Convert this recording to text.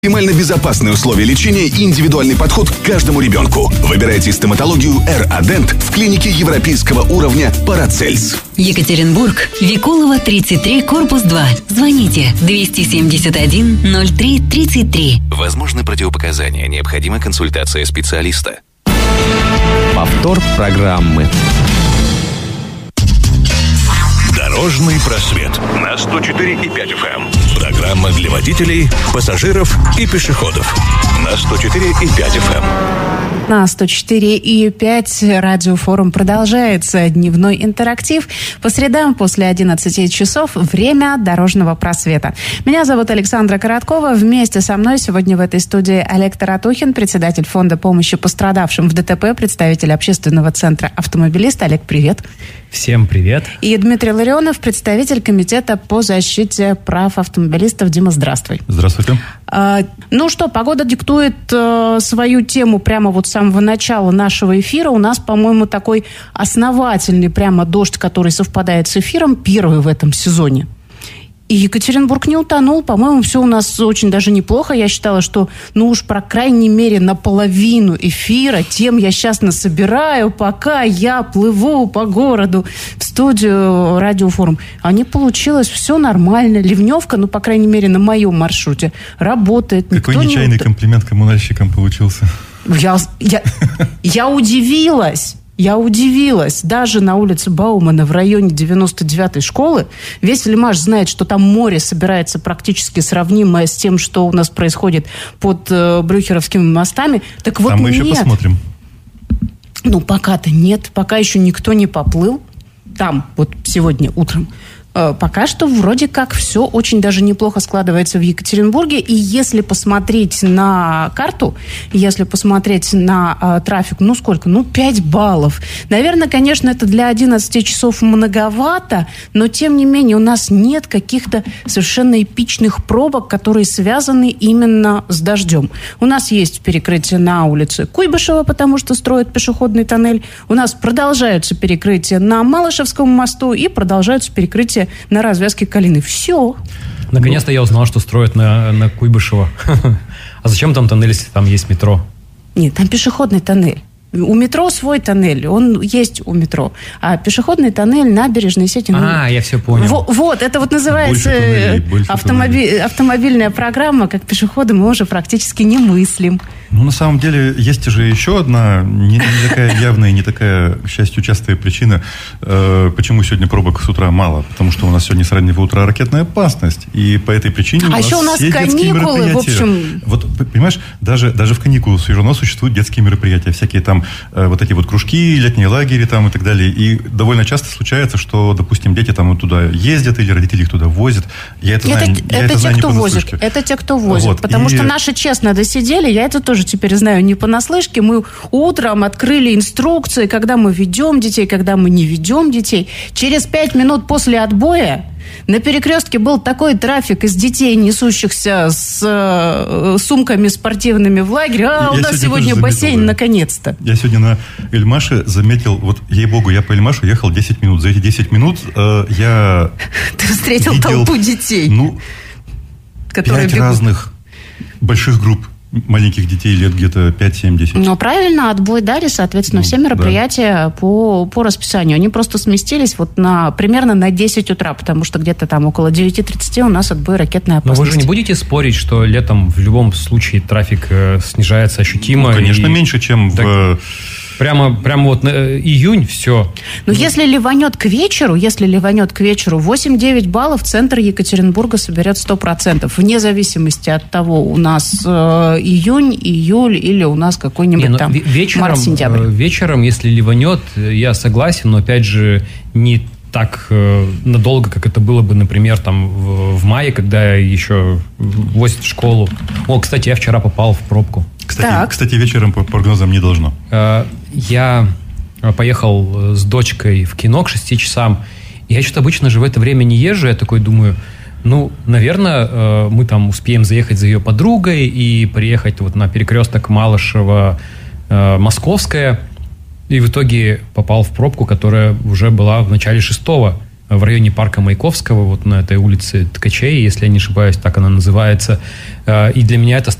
Максимально безопасные условия лечения и индивидуальный подход к каждому ребенку. Выбирайте стоматологию R-Adent в клинике европейского уровня Парацельс. Екатеринбург, Викулова, 33, корпус 2. Звоните 271-03-33. Возможны противопоказания. Необходима консультация специалиста. Повтор программы. Дорожный просвет на 104,5 FM. Программа для водителей, пассажиров и пешеходов на 104,5 FM. На 104,5 радиофорум продолжается. Дневной интерактив. По средам после 11 часов время дорожного просвета. Меня зовут Александра Короткова. Вместе со мной сегодня в этой студии Олег Таратухин, председатель фонда помощи пострадавшим в ДТП, представитель общественного центра «Автомобилист». Олег, привет. Всем привет. И Дмитрий Ларионов, представитель комитета по защите прав автомобилистов. Дима, здравствуй. Здравствуйте. Ну что, погода диктует свою тему прямо вот с самого начала нашего эфира. У нас, по-моему, такой основательный прямо дождь, который совпадает с эфиром, первый в этом сезоне. И Екатеринбург не утонул. По-моему, все у нас очень даже неплохо. Я считала, что, по крайней мере, наполовину эфира тем я сейчас насобираю, пока я плыву по городу в студию радиофорум. А не получилось. Все нормально. Ливневка, по крайней мере, на моем маршруте работает. Какой нечаянный комплимент коммунальщикам получился. Я удивилась. Я удивилась. Даже на улице Баумана в районе 99-й школы весь Лимаш знает, что там море собирается практически сравнимое с тем, что у нас происходит под Брюхеровскими мостами. Так вот, там мы еще посмотрим. Пока-то нет. Пока еще никто не поплыл. Там, вот сегодня утром. Пока что вроде как все очень даже неплохо складывается в Екатеринбурге. И если посмотреть на карту, если посмотреть на трафик, 5 баллов. Наверное, конечно, это для 11 часов многовато, но тем не менее у нас нет каких-то совершенно эпичных пробок, которые связаны именно с дождем. У нас есть перекрытие на улице Куйбышева, потому что строят пешеходный тоннель. У нас продолжаются перекрытия на Малышевском мосту и продолжаются перекрытия на развязке Калины. Все. Наконец-то я узнал, что строят на Куйбышева. А зачем там тоннель, если там есть метро? Нет, там пешеходный тоннель. У метро свой тоннель, он есть у метро. А пешеходный тоннель, набережной сети... я все понял. Вот, это вот называется автомобильная программа, как пешеходы мы уже практически не мыслим. На самом деле, есть же еще одна не такая явная, не такая, к счастью, частая причина, почему сегодня пробок с утра мало. Потому что у нас сегодня с раннего утра ракетная опасность. И по этой причине у нас еще у нас все детские мероприятия. В общем... Вот, понимаешь, даже в каникулы все равно существуют детские мероприятия. Всякие там вот эти вот кружки, летние лагеря там и так далее. И довольно часто случается, что, допустим, дети там туда ездят или родители их туда возят. Я это знаю не понаслышке. Это те, кто возит. Потому что наши честно досидели, я это тоже теперь знаю не понаслышке. Мы утром открыли инструкции, когда мы ведем детей, когда мы не ведем детей. Через 5 минут после отбоя на перекрестке был такой трафик из детей, несущихся с сумками спортивными в лагерь. У нас сегодня бассейн, наконец-то. Я сегодня на Эльмаше заметил, ей-богу, я по Эльмашу ехал 10 минут. За эти 10 минут я Ты встретил толпу детей, которые 5 разных больших групп маленьких детей лет где-то 5-7-10. Правильно, отбой дали, соответственно, все мероприятия по расписанию. Они просто сместились примерно на 10 утра, потому что где-то там около 9:30 у нас отбой ракетной опасности. Но вы же не будете спорить, что летом в любом случае трафик снижается ощутимо? Конечно, меньше, чем в... Прямо вот июнь, все. Если ливанет к вечеру, 8-9 баллов, центр Екатеринбурга соберет 100%. Вне зависимости от того, у нас июнь, июль или у нас какой-нибудь там март-сентябрь. Вечером, если ливанет, я согласен, но опять же не так надолго, как это было бы, например, там в мае, когда еще возят в школу. Кстати, я вчера попал в пробку. Кстати, вечером по прогнозам не должно. Я поехал с дочкой в кино к 6 часам. Я что-то обычно же в это время не езжу. Я такой думаю, наверное, мы там успеем заехать за ее подругой и приехать на перекресток Малышева-Московская. И в итоге попал в пробку, которая уже была в начале 6-го. в районе парка Маяковского, вот на этой улице Ткачей, если я не ошибаюсь, так она называется. И для меня это